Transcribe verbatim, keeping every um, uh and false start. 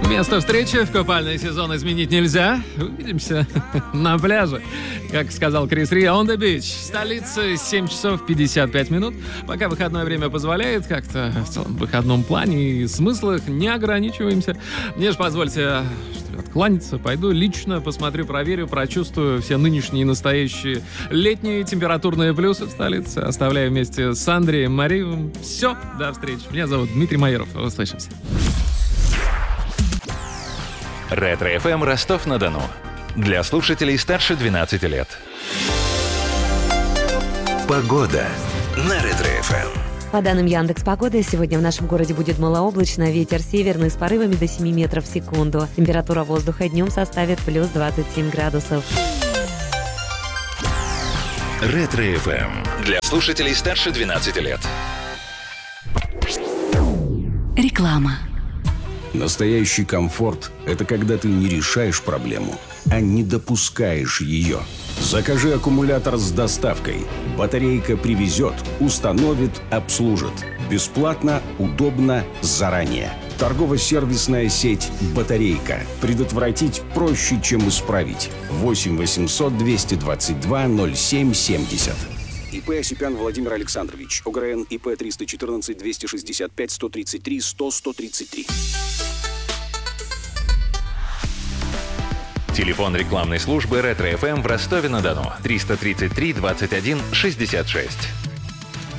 Место встречи в купальный сезон изменить нельзя. Увидимся на пляже. Как сказал Крис Ри, on the beach. Столица, семь часов пятьдесят пять минут. Пока выходное время позволяет, как-то в целом в выходном плане и смыслах не ограничиваемся. Мне же позвольте откланяться. Пойду лично посмотрю, проверю, прочувствую все нынешние и настоящие летние температурные плюсы в столице. Оставляю вместе с Андреем Мариевым. Все, до встречи. Меня зовут Дмитрий Майоров. Услышимся. Ретро-эф эм Ростов-на-Дону. Для слушателей старше двенадцати лет. Погода на Ретро-эф эм. По данным Яндекс.Погоды, сегодня в нашем городе будет малооблачно, ветер северный с порывами до семи метров в секунду. Температура воздуха днем составит плюс двадцать семь градусов. Ретро-эф эм. Для слушателей старше двенадцати лет. Реклама. Настоящий комфорт – это когда ты не решаешь проблему, а не допускаешь ее. Закажи аккумулятор с доставкой. Батарейка привезет, установит, обслужит. Бесплатно, удобно, заранее. Торгово-сервисная сеть «Батарейка». Предотвратить проще, чем исправить. восемь восемьсот двести двадцать два ноль семь семьдесят. ИП Осипян Владимир Александрович. ОГРН ИП триста четырнадцать двести шестьдесят пять сто тридцать три сто сто тридцать три. Телефон рекламной службы Ретро-эф эм в Ростове-на-Дону. триста тридцать три двадцать один шестьдесят шесть.